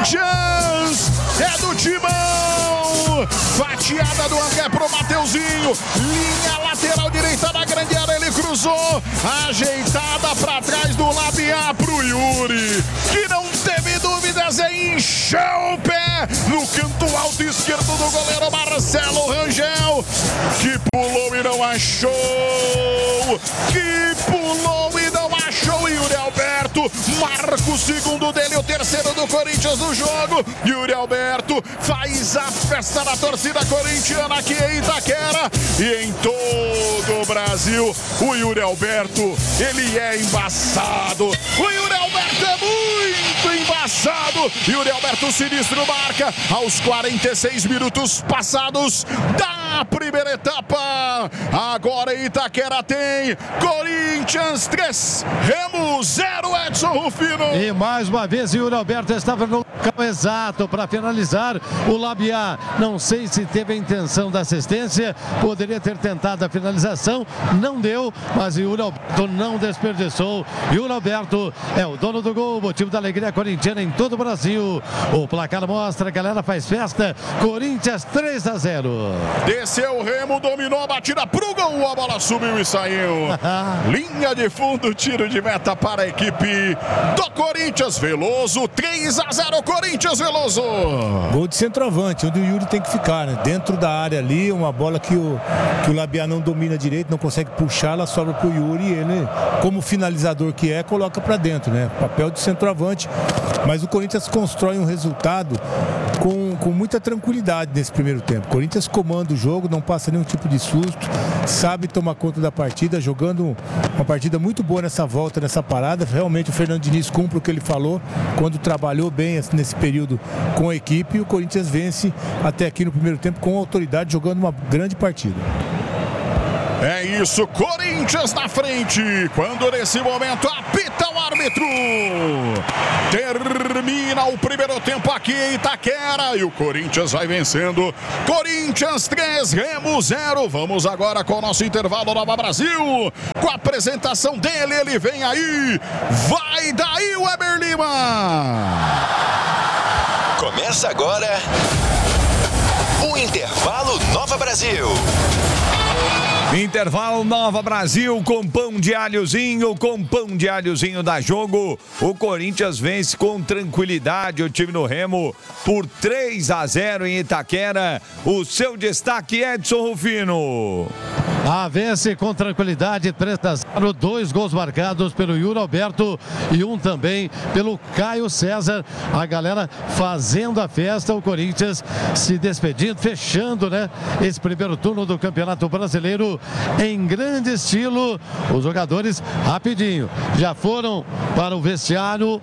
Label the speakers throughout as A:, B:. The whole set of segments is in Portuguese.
A: Corinthians é do Timão. Fatiada do André pro Mateuzinho. Linha lateral direita da grande área, ele cruzou. Ajeitada pra trás do Labiá pro Yuri, que não teve dúvidas em encher o pé no canto alto esquerdo do goleiro Marcelo Rangel, que pulou e não achou. Que pulou e não achou. Yuri Alberto marca o segundo dele, o terceiro do Corinthians no jogo. Yuri Alberto faz a festa da torcida corintiana aqui em Itaquera e em todo o Brasil. O Yuri Alberto, ele é embaçado. O Yuri Alberto é muito embaçado. Yuri Alberto sinistro marca aos 46 minutos passados da primeira etapa. Agora Itaquera tem Corinthians 3, Remo 0, Edson Rufino.
B: E mais uma vez Yuri Alberto estava no local exato para finalizar. O Labiá, não sei se teve a intenção da assistência, poderia ter tentado a finalização, não deu, mas Yuri Alberto não desperdiçou. Yuri Alberto é o dono do gol, motivo da alegria corintiana em todo o Brasil. O placar mostra, a galera faz festa. Corinthians 3-0.
A: Desceu o Remo, dominou a batida pro gol, a bola subiu e saiu. Linha de fundo, tiro de meta para a equipe do Corinthians. Veloso, 3-0, Corinthians, Veloso.
C: Gol de centroavante, onde o Yuri tem que ficar, né? Dentro da área ali, uma bola que o Labiá não domina direito, não consegue puxar, ela sobra pro Yuri e ele, como finalizador que é, coloca para dentro, né? Papel de centroavante, mas o Corinthians constrói um resultado com muita tranquilidade nesse primeiro tempo. O Corinthians comanda o jogo, não passa nenhum tipo de susto, sabe tomar conta da partida, jogando uma partida muito boa nessa volta, nessa parada. Realmente o Fernando Diniz cumpre o que ele falou quando trabalhou bem nesse período com a equipe, e o Corinthians vence até aqui no primeiro tempo com autoridade, jogando uma grande partida.
A: É isso, Corinthians na frente, quando nesse momento apita o árbitro. Termina o primeiro tempo aqui em Itaquera e o Corinthians vai vencendo. Corinthians 3, Remo 0. Vamos agora com o nosso intervalo Nova Brasil. Com a apresentação dele, ele vem aí. Vai daí, Weber Lima.
D: Começa agora o Intervalo Nova Brasil.
E: Intervalo Nova Brasil com pão de alhozinho, dá jogo. O Corinthians vence com tranquilidade o time do Remo por 3-0 em Itaquera. O seu destaque, Edson Rufino.
B: Vence com tranquilidade, 3-0, 2 gols marcados pelo Yuri Alberto e um também pelo Caio César. A galera fazendo a festa, o Corinthians se despedindo, fechando, né, esse primeiro turno do Campeonato Brasileiro em grande estilo. Os jogadores rapidinho já foram para o vestiário,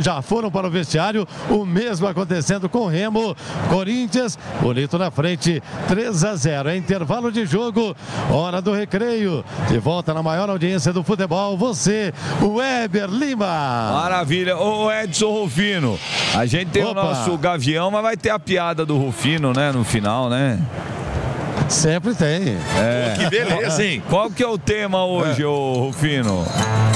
B: o mesmo acontecendo com o Remo. Corinthians bonito na frente, 3-0, é intervalo de jogo, hora do recreio, de volta na maior audiência do futebol, você, Weber Lima.
E: Maravilha. Ô Edson Rufino, a gente tem o nosso Gavião, mas vai ter a piada do Rufino, né, no final, né?
B: Sempre tem.
E: Pô, que beleza, hein? Qual que é o tema hoje, ô Rufino?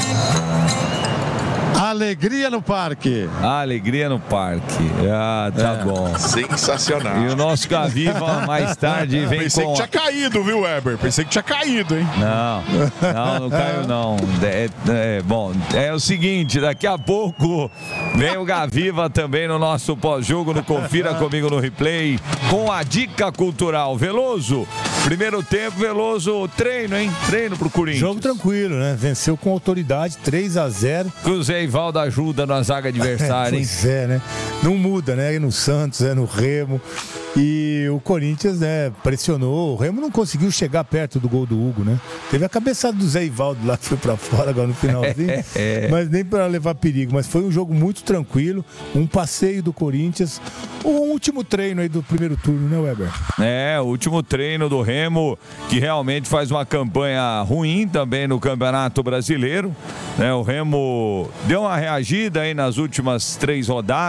B: Alegria no parque.
E: Alegria no parque. Tá bom.
A: Sensacional.
E: E o nosso Gaviva mais tarde vem
A: Pensei que tinha caído, viu, Weber? Pensei que tinha caído, hein?
E: Não caiu não. Bom, é o seguinte, daqui a pouco vem o Gaviva também no nosso pós-jogo, no Confira Comigo no Replay, com a dica cultural. Veloso, primeiro tempo, Veloso, treino, hein? Treino pro Corinthians.
C: Jogo tranquilo, né? Venceu com autoridade, 3-0.
E: Cruzeiro Ivaldo ajuda na zaga adversária, hein?
C: Pois é, né? Não muda, né? É no Santos, é no Remo. E o Corinthians, né, pressionou. O Remo não conseguiu chegar perto do gol do Hugo, né? Teve a cabeçada do Zé Ivaldo lá que foi pra fora agora no finalzinho. Mas nem para levar perigo. Mas foi um jogo muito tranquilo. Um passeio do Corinthians. O último treino aí do primeiro turno, né, Weber?
E: O último treino do Remo, que realmente faz uma campanha ruim também no Campeonato Brasileiro, né? O Remo deu uma reagida aí nas últimas 3 rodadas, né?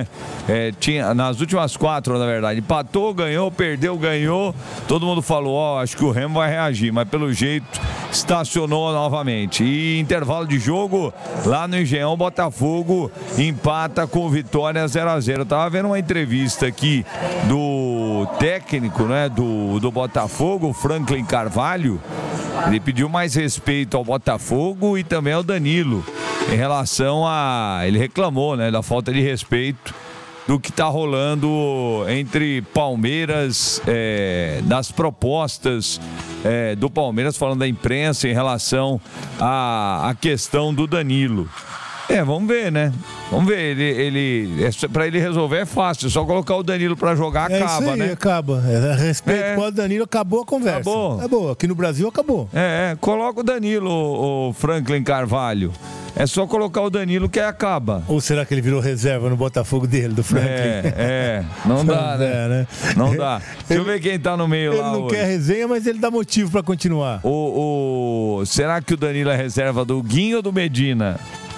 E: né? Tinha, nas últimas 4, na verdade, empatou, ganhou, perdeu, ganhou. Todo mundo falou, acho que o Remo vai reagir, mas pelo jeito estacionou novamente. E intervalo de jogo lá no Engenhão, Botafogo empata com Vitória 0-0. Eu tava vendo uma entrevista aqui do técnico, né, do Botafogo, Franklin Carvalho. Ele pediu mais respeito ao Botafogo e também ao Danilo em relação a... Ele reclamou, né, da falta de respeito do que está rolando entre Palmeiras, das propostas do Palmeiras, falando da imprensa em relação à questão do Danilo. Vamos ver, né? Vamos ver. Para ele resolver é fácil, só colocar o Danilo para jogar, acaba,
C: isso aí,
E: né?
C: Acaba. Respeito com o Danilo, acabou a conversa. Acabou. Aqui no Brasil acabou.
E: Coloca o Danilo, o Franklin Carvalho. É só colocar o Danilo que acaba.
C: Ou será que ele virou reserva no Botafogo dele, do Franklin?
E: Não dá, né? Não dá. Deixa eu ver quem tá no meio lá.
C: Ele não quer resenha, mas ele dá motivo para continuar.
E: Será que o Danilo é reserva do Guinho ou do Medina?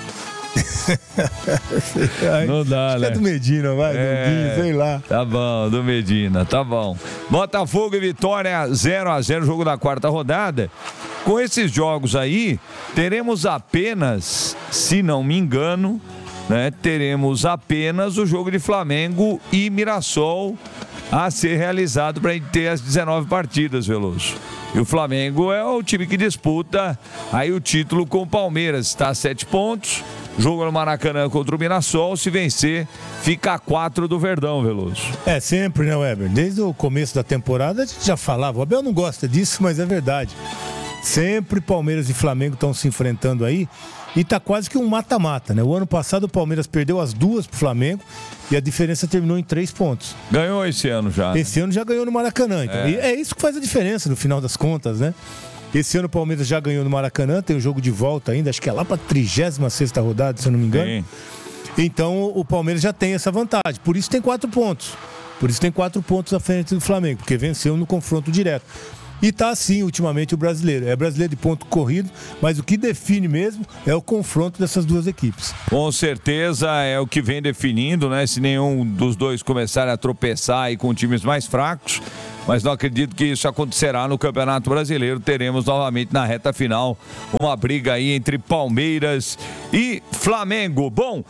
E: Não dá, né?
C: É do Medina, vai, do Guinho, sei lá.
E: Tá bom, do Medina, tá bom. Botafogo e Vitória 0-0, jogo da 4ª rodada. Com esses jogos aí, teremos apenas, se não me engano, né, teremos apenas o jogo de Flamengo e Mirassol a ser realizado para ter as 19 partidas, Veloso. E o Flamengo é o time que disputa aí o título com o Palmeiras, está a 7 pontos. Jogo no Maracanã contra o Mirassol, se vencer, fica a 4 do Verdão, Veloso.
C: Sempre, né, Weber? Desde o começo da temporada a gente já falava, o Abel não gosta disso, mas é verdade. Sempre Palmeiras e Flamengo estão se enfrentando aí e tá quase que um mata-mata, né? O ano passado o Palmeiras perdeu as 2 pro Flamengo e a diferença terminou em 3 pontos.
E: Ganhou esse ano já.
C: Esse ano já ganhou no Maracanã, então. E é isso que faz a diferença no final das contas, né? Esse ano o Palmeiras já ganhou no Maracanã, tem o jogo de volta ainda, acho que é lá pra 36ª rodada, se eu não me engano. Sim. Então o Palmeiras já tem essa vantagem, por isso tem 4 pontos. Por isso tem 4 pontos à frente do Flamengo, porque venceu no confronto direto. E tá assim, ultimamente, o brasileiro. É brasileiro de ponto corrido, mas o que define mesmo é o confronto dessas duas equipes.
E: Com certeza é o que vem definindo, né? Se nenhum dos dois começar a tropeçar aí com times mais fracos. Mas não acredito que isso acontecerá no Campeonato Brasileiro. Teremos novamente na reta final uma briga aí entre Palmeiras e Flamengo. Bom,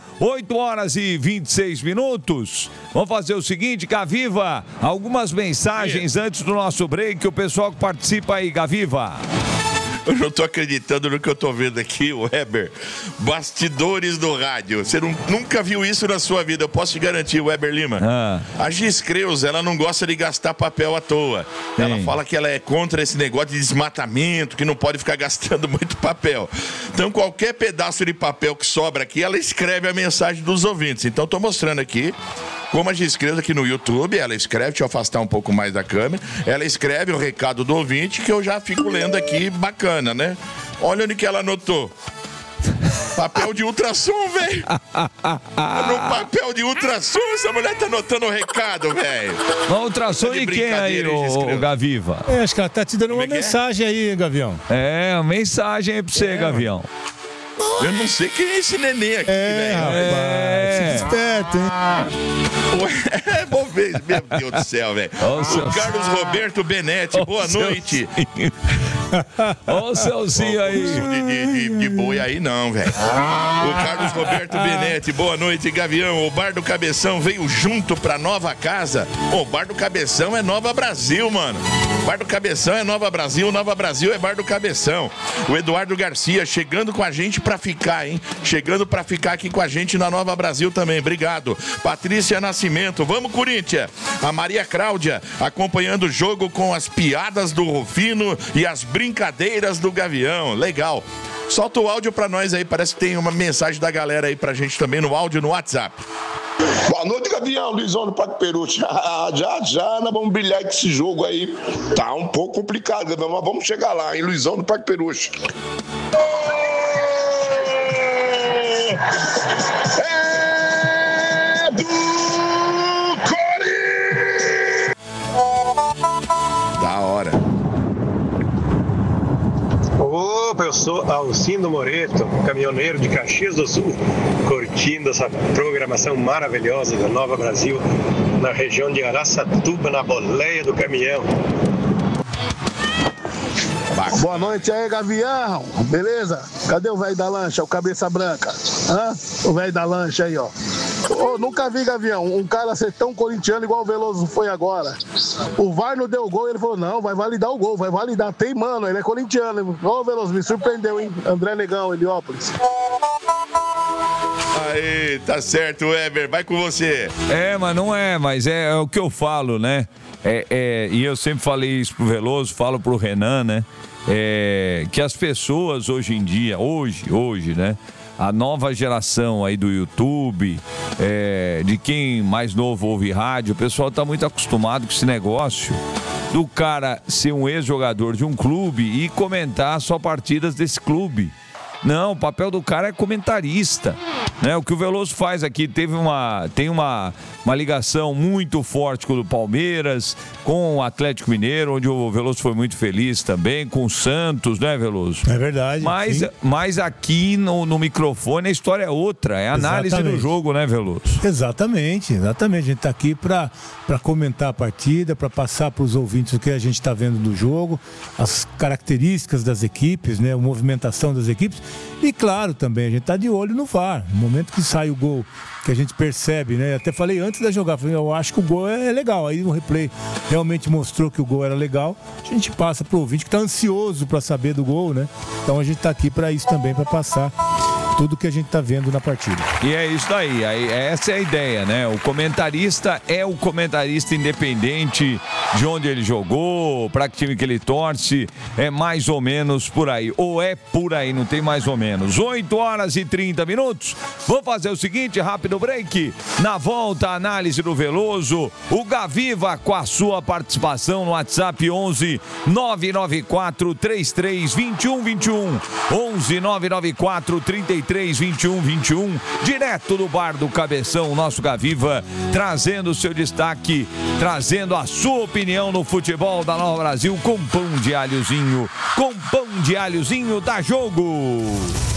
E: 8h26. Vamos fazer o seguinte, Gaviva, algumas mensagens antes do nosso break. O pessoal que participa aí, Gaviva.
F: Eu não tô acreditando no que eu tô vendo aqui, Weber. Bastidores do rádio. Você nunca viu isso na sua vida, eu posso te garantir, Weber Lima. A Giz Creus, ela não gosta de gastar papel à toa. Sim. Ela fala que ela é contra esse negócio de desmatamento, que não pode ficar gastando muito papel. Então, qualquer pedaço de papel que sobra aqui, ela escreve a mensagem dos ouvintes. Então, tô mostrando aqui como a Giz Creus aqui no YouTube, ela escreve, deixa eu afastar um pouco mais da câmera, ela escreve o recado do ouvinte que eu já fico lendo aqui, bacana, né? Olha onde que ela anotou. Papel de ultrassom, velho. No papel de ultrassom, essa mulher tá anotando o recado, velho.
E: Ultrassom tá de quem aí, o Gaviva?
C: Acho que ela tá te dando uma mensagem aí, Gavião.
E: Uma mensagem aí pra você, Gavião.
F: Eu não sei quem é esse neném aqui, velho.
C: Rapaz, fica esperto, hein?
F: Vou ver, meu Deus do céu, velho. O Carlos Roberto Benetti, boa noite.
E: Olha o Celcinho aí.
F: De boi aí não, velho. O Carlos Roberto Benetti, boa noite, Gavião. O Bar do Cabeção veio junto pra nova casa. O Bar do Cabeção é Nova Brasil, mano. Bar do Cabeção é Nova Brasil é Bar do Cabeção. O Eduardo Garcia chegando com a gente pra ficar, hein? Chegando pra ficar aqui com a gente na Nova Brasil também, obrigado. Patrícia Nascimento, vamos Corinthians. A Maria Cláudia acompanhando o jogo com as piadas do Rufino e as brincadeiras do Gavião, legal. Solta o áudio pra nós aí, parece que tem uma mensagem da galera aí pra gente também no áudio no WhatsApp.
G: Boa noite, Gavião, Luizão do Parque Peruche. Já nós vamos brilhar com esse jogo aí. Tá um pouco complicado, Gavião, mas vamos chegar lá, hein, Luizão do Parque Peruche. É do Corinthians!
F: Da hora.
H: Ô, sou Alcindo Moreto, caminhoneiro de Caxias do Sul, curtindo essa programação maravilhosa da Nova Brasil, na região de Araçatuba, na boleia do caminhão.
I: Boa noite aí, Gavião. Beleza? Cadê o velho da lancha, o cabeça branca? Hã? O velho da lancha aí, ó. Ô, nunca vi, Gavião, um cara ser tão corintiano igual o Veloso foi agora. O VAR não deu gol, ele falou, não, vai validar o gol, vai validar. Tem, mano, ele é corintiano. Ô, Veloso, me surpreendeu, hein? André Negão, Heliópolis.
F: Aí, tá certo, Weber, vai com você.
E: Mas não é, mas é o que eu falo, né? E eu sempre falei isso pro Veloso, falo pro Renan, né? Que as pessoas hoje em dia, hoje, né? A nova geração aí do YouTube, de quem mais novo ouve rádio, o pessoal tá muito acostumado com esse negócio do cara ser um ex-jogador de um clube e comentar só partidas desse clube. Não, o papel do cara é comentarista, né? O que o Veloso faz aqui tem uma ligação muito forte com o Palmeiras, com o Atlético Mineiro, onde o Veloso foi muito feliz também, com o Santos, né, Veloso?
C: É verdade.
E: Mas aqui no microfone a história é outra, é a análise do jogo, né, Veloso?
C: Exatamente. A gente tá aqui para comentar a partida, para passar para os ouvintes o que a gente está vendo do jogo, as características das equipes, né, a movimentação das equipes. E claro, também a gente tá de olho no VAR. No momento que sai o gol, que a gente percebe, né? Até falei antes da jogar, eu acho que o gol é legal. Aí no replay realmente mostrou que o gol era legal. A gente passa pro ouvinte que tá ansioso para saber do gol, né? Então a gente tá aqui para isso também, para passar tudo que a gente tá vendo na partida.
E: E é isso daí, essa é a ideia, né? O comentarista é o comentarista independente de onde ele jogou, para que time que ele torce, é mais ou menos por aí, ou é por aí, não tem mais ou menos. 8h30. Vamos fazer o seguinte, rápido break. Na volta, a análise do Veloso, o Gaviva com a sua participação no WhatsApp 11 994 33 21 21, 11 994 33 21 21, direto do bar do Cabeção, nosso Gaviva, trazendo o seu destaque, trazendo a sua opinião no futebol da Nova Brasil com pão de alhozinho, da Jogo.